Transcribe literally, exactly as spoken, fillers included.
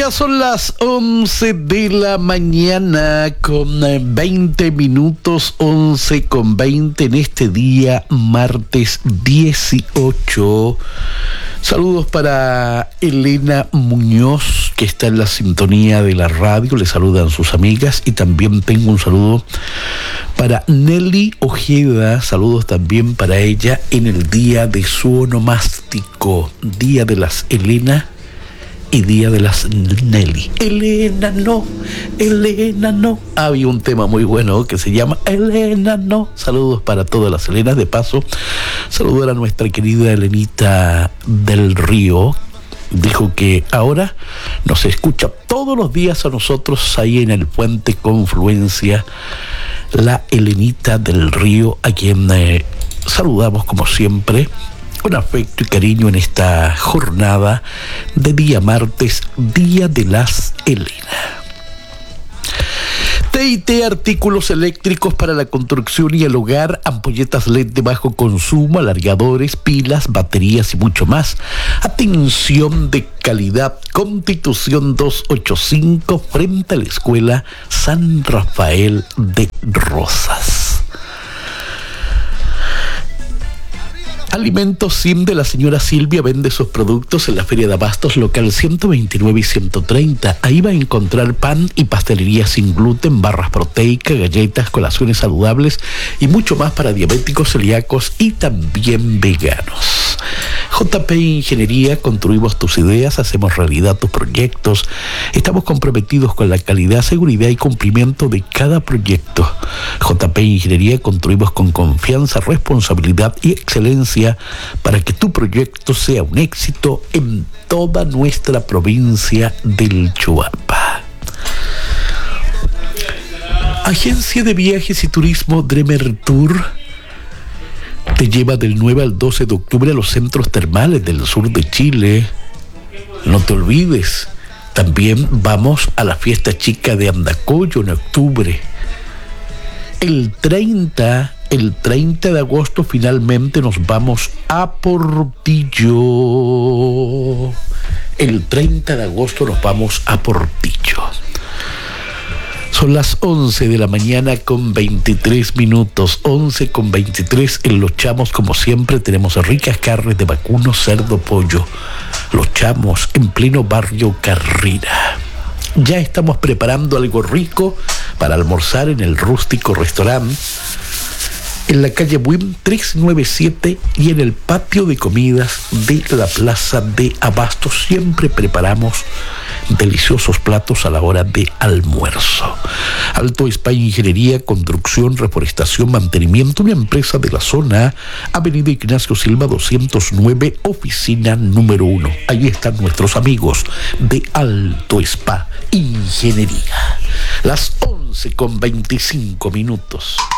Ya son las once de la mañana con veinte minutos, once con veinte en este día martes dieciocho. Saludos para Elena Muñoz, que está en la sintonía de la radio, le saludan sus amigas, y también tengo un saludo para Nelly Ojeda, saludos también para ella en el día de su onomástico, Día de las Elena y Día de las Nelly. Elena no, Elena no. Había un tema muy bueno que se llama Elena no. Saludos para todas las Elenas. De paso, saludar a nuestra querida Elenita del Río. Dijo que ahora nos escucha todos los días a nosotros ahí en el puente Confluencia. La Elenita del Río, a quien eh, saludamos como siempre con afecto y cariño en esta jornada de día martes, Día de las Elenas. T y T Artículos eléctricos para la construcción y el hogar, ampolletas L E D de bajo consumo, alargadores, pilas, baterías y mucho más. Atención de calidad. Constitución doscientos ochenta y cinco, frente a la Escuela San Rafael de Rosas. Alimentos Sim de la señora Silvia vende sus productos en la Feria de Abastos local ciento veintinueve y ciento treinta. Ahí va a encontrar pan y pastelería sin gluten, barras proteicas, galletas, colaciones saludables y mucho más para diabéticos, celíacos y también veganos. J P Ingeniería, construimos tus ideas, hacemos realidad tus proyectos. Estamos comprometidos con la calidad, seguridad y cumplimiento de cada proyecto. J P Ingeniería, construimos con confianza, responsabilidad y excelencia para que tu proyecto sea un éxito en toda nuestra provincia del Choapa. Agencia de Viajes y Turismo Dremer Tour te lleva del nueve al doce de octubre a los centros termales del sur de Chile. No te olvides, también vamos a la fiesta chica de Andacollo en octubre. El treinta El treinta de agosto finalmente nos vamos a Portillo. El treinta de agosto nos vamos a Portillo. Son las once de la mañana con veintitrés minutos. once con veintitrés. En Los Chamos, como siempre, tenemos ricas carnes de vacuno, cerdo, pollo. Los Chamos, en pleno barrio Carrera. Ya estamos preparando algo rico para almorzar en el rústico restaurante en la calle Buim trescientos noventa y siete y en el patio de comidas de la Plaza de Abastos. Siempre preparamos deliciosos platos a la hora de almuerzo. Alto Spa Ingeniería, construcción, reforestación, mantenimiento, una empresa de la zona, Avenida Ignacio Silva doscientos nueve, oficina número uno. Ahí están nuestros amigos de Alto Spa Ingeniería. Las once con veinticinco minutos.